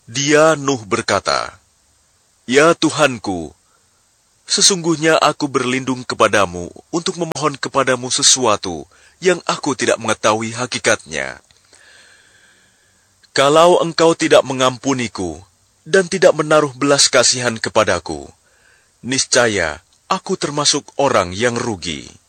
Dia Nuh berkata, "Ya Tuhanku, sesungguhnya aku berlindung kepadamu untuk memohon kepadamu sesuatu yang aku tidak mengetahui hakikatnya. Kalau engkau tidak mengampuniku dan tidak menaruh belas kasihan kepadaku, niscaya aku termasuk orang yang rugi."